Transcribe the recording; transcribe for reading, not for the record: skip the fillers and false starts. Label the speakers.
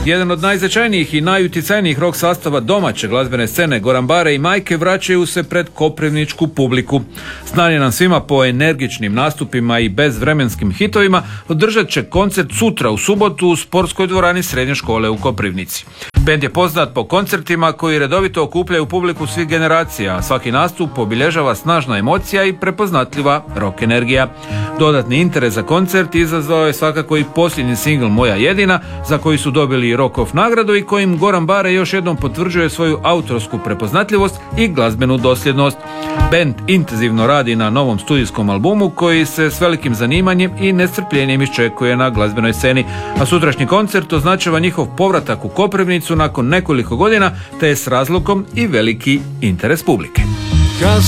Speaker 1: Jedan od najznačajnijih i najuticajnijih rock sastava domaće glazbene scene, Goran Bare i Majke, vraćaju se pred koprivničku publiku. Znani nam svima po energičnim nastupima i bezvremenskim hitovima, održat će koncert sutra u subotu u sportskoj dvorani Srednje škole u Koprivnici. Bend je poznat po koncertima koji redovito okupljaju publiku svih generacija, a svaki nastup obilježava snažna emocija i prepoznatljiva rock energija. Dodatni interes za koncert izazvao je svakako i posljednji singl Moja jedina, za koji su dobili Rock of nagradu i kojim Goran Bare još jednom potvrđuje svoju autorsku prepoznatljivost i glazbenu dosljednost. Bend intenzivno radi na novom studijskom albumu koji se s velikim zanimanjem i nestrpljenjem iščekuje na glazbenoj sceni, a sutrašnji koncert označava njihov povratak u Koprivnicu nakon nekoliko godina, te je s razlogom i veliki interes publike.